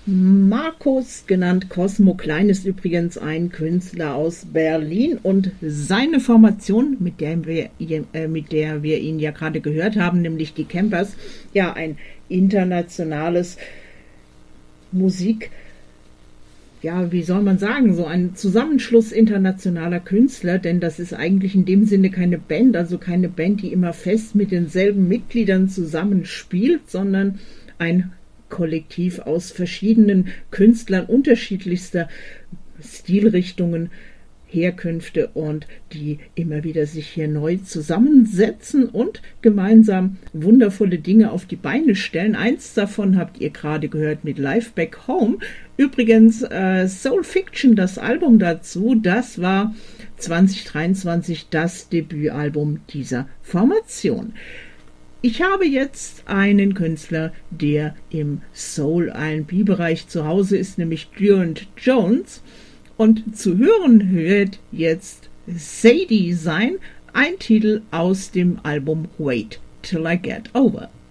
Markus, genannt Cosmo Klein, ist übrigens ein Künstler aus Berlin und seine Formation, mit der wir ihn ja gerade gehört haben, nämlich die Campers, ja ein internationales Musik, ja, wie soll man sagen, so ein Zusammenschluss internationaler Künstler, denn das ist eigentlich in dem Sinne keine Band, also keine Band, die immer fest mit denselben Mitgliedern zusammenspielt, sondern ein Kollektiv aus verschiedenen Künstlern unterschiedlichster Stilrichtungen, Herkünfte und die immer wieder sich hier neu zusammensetzen und gemeinsam wundervolle Dinge auf die Beine stellen. Eins davon habt ihr gerade gehört mit Live Back Home. Übrigens Soul Fiction, das Album dazu, das war 2023 das Debütalbum dieser Formation. Ich habe jetzt einen Künstler, der im Soul-R&B-Bereich zu Hause ist, nämlich Durant Jones. Und zu hören wird jetzt Sadie sein, ein Titel aus dem Album Wait Till I Get Over.